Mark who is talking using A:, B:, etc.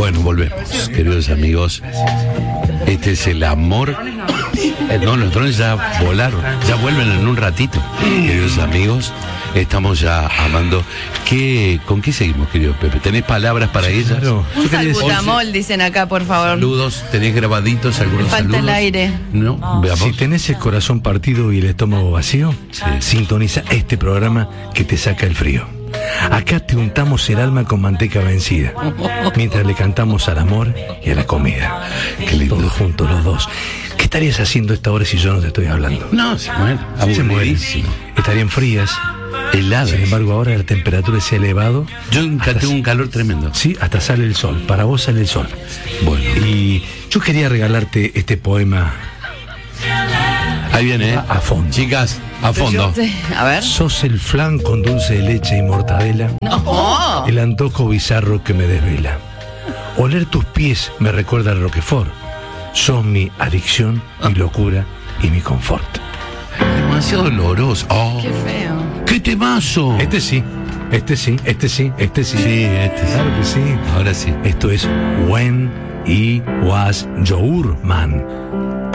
A: Bueno, volvemos, queridos amigos. Este es el amor. No, los drones ya volaron, ya vuelven en un ratito. Queridos amigos, estamos ya amando. ¿Con qué seguimos, querido Pepe? ¿Tenés palabras para ellas?
B: Claro.
C: Un salbutamol, dicen acá, por favor.
A: Saludos, ¿tenés grabaditos algunos
C: Falta
A: saludos?
C: el aire.
A: No, veamos.
B: Si tenés el corazón partido y el estómago vacío, sintoniza este programa que te saca el frío. Acá te untamos el alma con manteca vencida, mientras le cantamos al amor y a la comida.
A: Qué lindo.
B: Todos juntos, los dos. ¿Qué estarías haciendo a esta hora si yo no te estoy hablando?
A: No, se muere.
B: Se mueren.
A: Aburridísimo.
B: Estarían frías,
A: Heladas.
B: sin embargo ahora la temperatura se ha elevado.
A: Yo nunca tengo un calor tremendo.
B: Sí, hasta sale el sol, para vos sale el sol.
A: Bueno.
B: Y yo quería regalarte este poema
A: Ahí viene, ¿eh?
B: a fondo.
A: Chicas, a fondo.
C: Sí, a ver.
B: Sos el flan con dulce de leche y mortadela,
C: No.
B: el antojo bizarro que me desvela. Oler tus pies me recuerda al Roquefort. Sos mi adicción, mi locura y mi confort.
A: Demasiado doloroso. Oh,
C: Qué feo.
A: ¡qué temazo!
B: Este sí.
A: Sí, este sí.
B: Claro que sí.
A: Ahora sí.
B: Esto es When He Was Your Man.